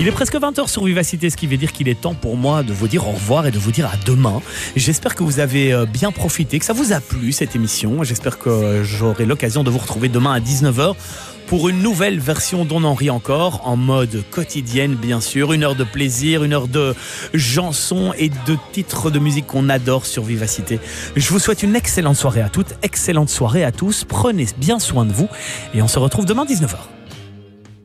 Il est presque 20h sur Vivacité, ce qui veut dire qu'il est temps pour moi de vous dire au revoir et de vous dire à demain. J'espère que vous avez bien profité, que ça vous a plu cette émission. J'espère que j'aurai l'occasion de vous retrouver demain à 19h pour une nouvelle version d'On en rit encore, en mode quotidienne bien sûr. 1 heure de plaisir, 1 heure de chansons et de titres de musique qu'on adore sur Vivacité. Je vous souhaite une excellente soirée à toutes, excellente soirée à tous. Prenez bien soin de vous et on se retrouve demain 19h.